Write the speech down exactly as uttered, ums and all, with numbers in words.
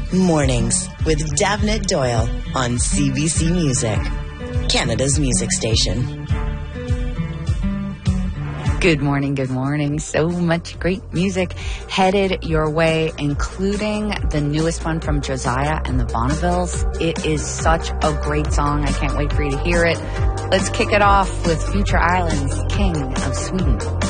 Mornings with Davnett Doyle on C B C Music, Canada's music station. Good morning, good morning. So much great music headed your way, including the newest one from Josiah and the Bonnevilles. It is such a great song. I can't wait for you to hear it. Let's kick it off with Future Islands, King of Sweden.